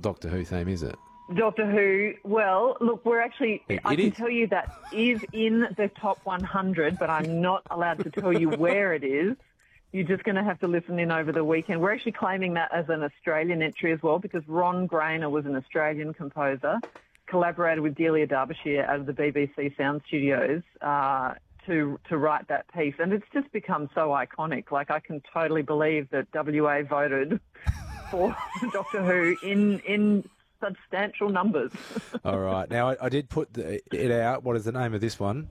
Doctor Who theme, is it? Doctor Who, well, look, we're actually, I can tell you that is in the top 100, but I'm not allowed to tell you where it is. You're just going to have to listen in over the weekend. We're actually claiming that as an Australian entry as well, because Ron Grainer was an Australian composer, collaborated with Delia Derbyshire out of the BBC Sound Studios to write that piece. And it's just become so iconic. Like, I can totally believe that WA voted for Doctor Who in substantial numbers. All right. Now, I did put it out. What is the name of this one?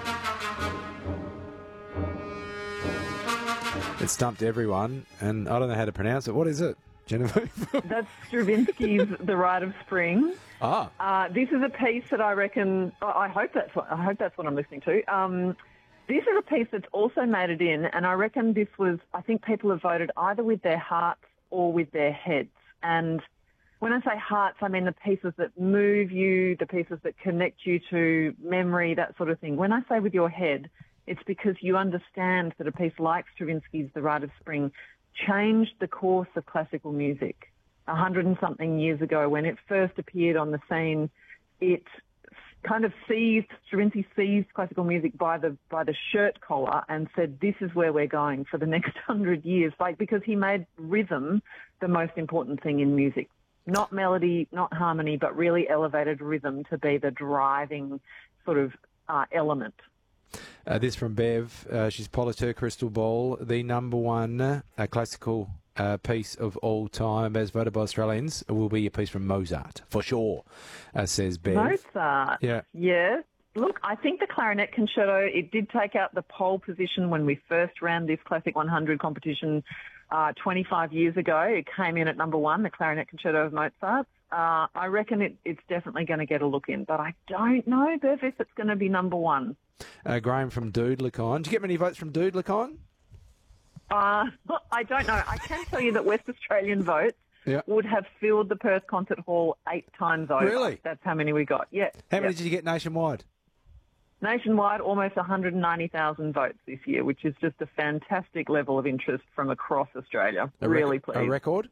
It stumped everyone, and I don't know how to pronounce it. What is it, Genevieve? That's Stravinsky's The Rite of Spring. This is a piece that I reckon. I hope that's what I'm listening to. This is a piece that's also made it in, and I reckon this was. I think people have voted either with their hearts or with their heads. And when I say hearts, I mean the pieces that move you, the pieces that connect you to memory, that sort of thing. When I say with your head, it's because you understand that a piece like Stravinsky's The Rite of Spring changed the course of classical music 100 and something years ago. When it first appeared on the scene, it kind of Stravinsky seized classical music by the shirt collar and said, this is where we're going for the next 100 years, because he made rhythm the most important thing in music. Not melody, not harmony, but really elevated rhythm to be the driving sort of element. This from Bev. She's polished her crystal ball. The number one classical piece of all time, as voted by Australians, will be a piece from Mozart, for sure, says Bev. Mozart? Yeah. Look, I think the Clarinet Concerto, it did take out the pole position when we first ran this Classic 100 competition 25 years ago. It came in at number one, the Clarinet Concerto of Mozart. I reckon it's definitely going to get a look in, but I don't know, Bev, if it's going to be number one. Graham from Doodlacon. Did you get many votes from Doodlacon? I don't know. I can tell you that West Australian votes would have filled the Perth Concert Hall 8 times over. Really? That's how many we got. Yeah. How many did you get nationwide? Nationwide, almost 190,000 votes this year, which is just a fantastic level of interest from across Australia. Really pleased. A record?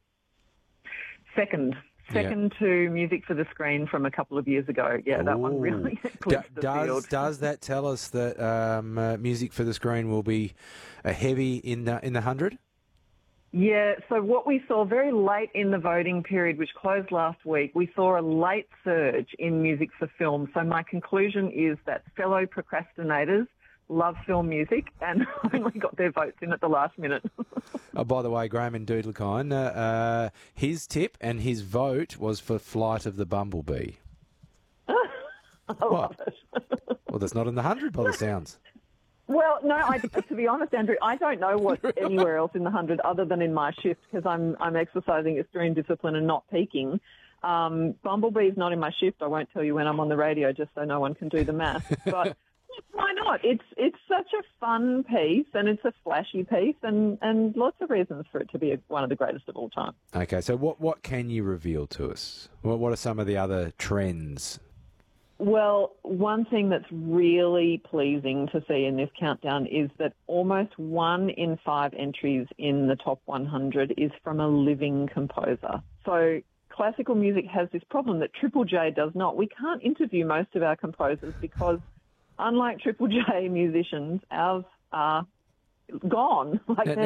Second to Music for the Screen from a couple of years ago. Yeah, that one really clipped the field. Does that tell us that Music for the Screen will be heavy in the 100? Yeah, so what we saw very late in the voting period, which closed last week, we saw a late surge in music for film. So my conclusion is that fellow procrastinators love film music and only got their votes in at the last minute. Oh, by the way, Graham in Doodlacon, his tip and his vote was for Flight of the Bumblebee. I love it. Well, that's not in the 100 by the sounds. Well, no, to be honest, Andrew, I don't know what's anywhere else in the 100 other than in my shift because I'm exercising extreme discipline and not peaking. Bumblebee's not in my shift. I won't tell you when I'm on the radio just so no one can do the math. But why not? It's such a fun piece and it's a flashy piece and lots of reasons for it to be one of the greatest of all time. Okay, so what can you reveal to us? What are some of the other trends? Well, one thing that's really pleasing to see in this countdown is that almost 1 in 5 entries in the top 100 is from a living composer. So classical music has this problem that Triple J does not. We can't interview most of our composers because, unlike Triple J musicians, ours are gone.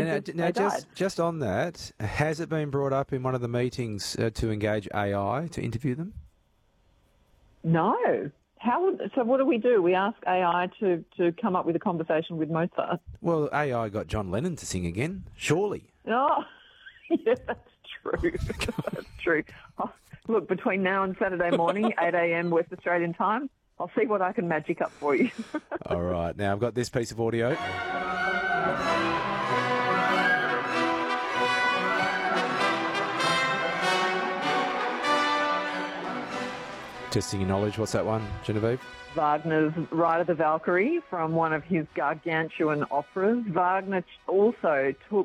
Just on that, has it been brought up in one of the meetings to engage AI to interview them? No. So what do? We ask AI to come up with a conversation with Mozart. Well, AI got John Lennon to sing again, surely. Oh, yeah, that's true. That's true. Oh, look, between now and Saturday morning, 8 a.m. West Australian time, I'll see what I can magic up for you. All right. Now, I've got this piece of audio. Testing your knowledge. What's that one, Genevieve? Wagner's Ride of the Valkyrie from one of his gargantuan operas. Wagner also took